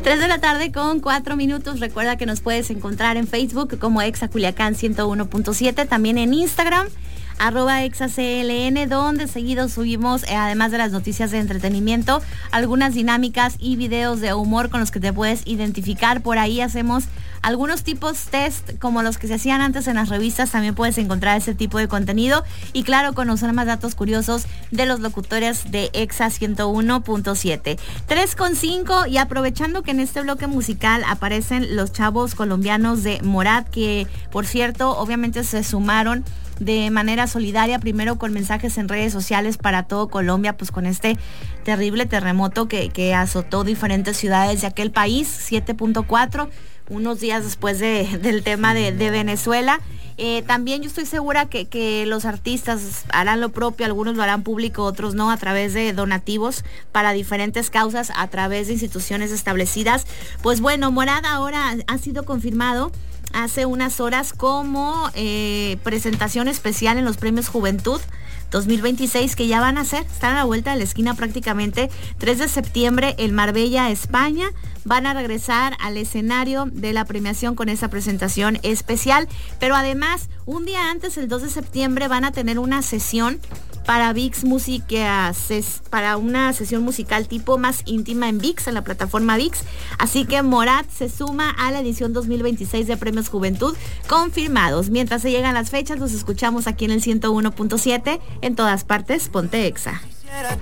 3 de la tarde con 4 minutos. Recuerda que nos puedes encontrar en Facebook como Exa Culiacán 101.7, también en Instagram @ExaCLN, donde seguido subimos, además de las noticias de entretenimiento, algunas dinámicas y videos de humor con los que te puedes identificar. Por ahí hacemos algunos tipos test como los que se hacían antes en las revistas. También puedes encontrar ese tipo de contenido y claro, conocer más datos curiosos de los locutores de Exa 101.7. 3:05, y aprovechando que en este bloque musical aparecen los chavos colombianos de Morat, que por cierto obviamente se sumaron de manera solidaria, primero con mensajes en redes sociales para todo Colombia, pues con este terrible terremoto que azotó diferentes ciudades de aquel país, 7.4, unos días después del tema de Venezuela. También yo estoy segura que los artistas harán lo propio, algunos lo harán público, otros no, a través de donativos para diferentes causas, a través de instituciones establecidas. Pues bueno, Morat ahora ha sido confirmado hace unas horas como presentación especial en los Premios Juventud 2026, que ya van a ser, están a la vuelta de la esquina prácticamente. 3 de septiembre en Marbella, España. Van a regresar al escenario de la premiación con esa presentación especial, pero además un día antes, el 2 de septiembre, van a tener una sesión para VIX Música, para una sesión musical tipo más íntima en VIX, en la plataforma VIX. Así que Morat se suma a la edición 2026 de Premios Juventud confirmados. Mientras se llegan las fechas, los escuchamos aquí en el 101.7, en todas partes, ponte Exa.